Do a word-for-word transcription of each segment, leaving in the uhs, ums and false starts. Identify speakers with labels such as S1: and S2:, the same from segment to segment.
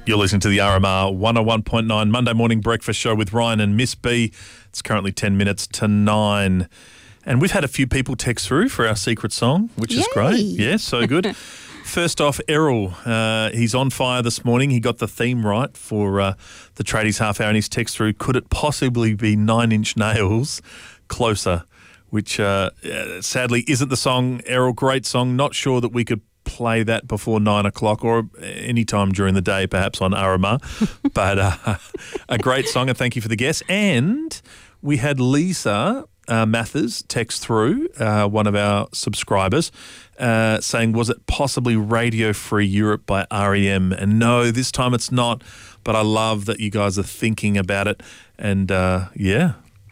S1: You're listening to the R M R one oh one point nine Monday morning breakfast show with Ryan and Miss B. It's currently ten minutes to nine. And we've had a few people text through for our secret song, which
S2: Yay.
S1: is great. Yeah, so good. First off, Errol, uh, he's on fire this morning. He got the theme right for uh, the Tradies Half Hour, and his text through, could it possibly be Nine Inch Nails, Closer, which uh, sadly isn't the song. Errol, great song. Not sure that we could play that before nine o'clock or any time during the day, perhaps on R M R. But uh, a great song, and thank you for the guess. And we had Lisa uh, Mathers text through, uh, one of our subscribers, uh, saying, was it possibly Radio Free Europe by R E M? And no, this time it's not, but I love that you guys are thinking about it. And uh, yeah.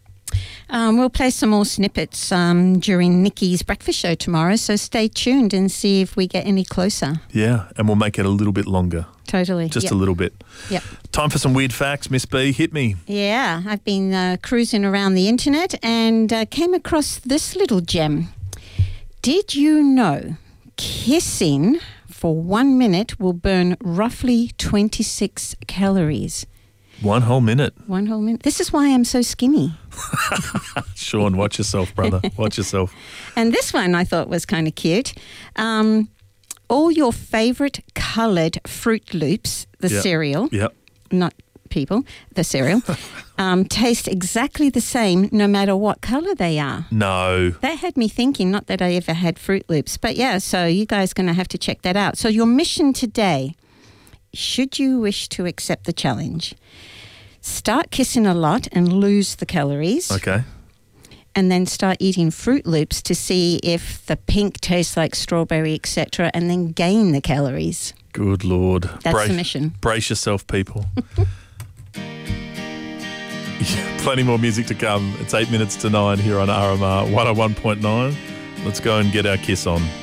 S2: Um, we'll play some more snippets um, during Nikki's breakfast show tomorrow, so stay tuned and see if we get any closer.
S1: Yeah, and we'll make it a little bit longer.
S2: Totally.
S1: Just
S2: yep.
S1: a little bit.
S2: Yep.
S1: Time for some weird facts. Miss B, hit me.
S2: Yeah, I've been uh, cruising around the internet and uh, came across this little gem. Did you know kissing for one minute will burn roughly twenty-six calories?
S1: One whole minute.
S2: One whole minute. This is why I'm so skinny.
S1: Sean, watch yourself, brother. Watch yourself.
S2: And this one I thought was kind of cute. Um, all your favourite coloured Fruit Loops, the
S1: yep.
S2: cereal,
S1: yep.
S2: not people, the cereal, um, taste exactly the same no matter what colour they are.
S1: No.
S2: That had me thinking, not that I ever had Fruit Loops. But yeah, so you guys are going to have to check that out. So your mission today, should you wish to accept the challenge, start kissing a lot and lose the calories.
S1: Okay.
S2: And then start eating Fruit Loops to see if the pink tastes like strawberry, et cetera, and then gain the calories.
S1: Good Lord.
S2: That's
S1: brace,
S2: the mission.
S1: Brace yourself, people. Yeah, plenty more music to come. It's eight minutes to nine here on R M R one oh one point nine. Let's go and get our kiss on.